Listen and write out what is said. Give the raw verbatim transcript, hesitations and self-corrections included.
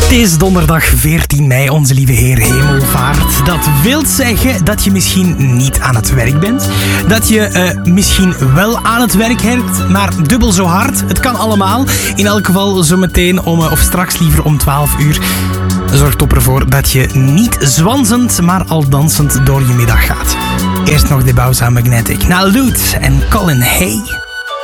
Het is donderdag veertien mei, onze lieve Heer Hemelvaart. Dat wil zeggen dat je misschien niet aan het werk bent. Dat je uh, misschien wel aan het werk werkt, maar dubbel zo hard. Het kan allemaal. In elk geval zometeen om, uh, of straks liever om twaalf uur. Zorg toch ervoor dat je niet zwanzend, maar al dansend door je middag gaat. Eerst nog de Bauza Magnetic. Na Loot en Colin Hay.